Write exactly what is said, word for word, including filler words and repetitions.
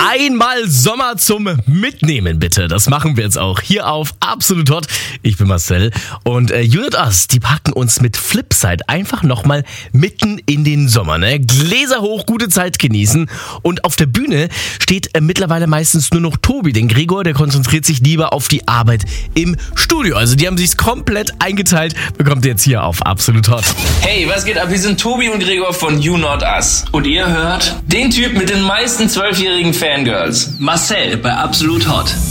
Einmal Sommer zum Mitnehmen, bitte. Das machen wir jetzt auch hier auf Absolut Hot. Ich bin Marcel und äh, You Not Us, die packen uns mit Flipside einfach nochmal mitten in den Sommer. Ne? Gläser hoch, gute Zeit genießen. Und auf der Bühne steht äh, mittlerweile meistens nur noch Tobi. Denn Gregor, der konzentriert sich lieber auf die Arbeit im Studio. Also die haben sich's komplett eingeteilt. Bekommt ihr jetzt hier auf Absolut Hot. Hey, was geht ab? Wir sind Tobi und Gregor von You Not Us. Und ihr hört den Typ mit den meisten zwölfjährigen Fangirls. Marcel bei Absolut Hot.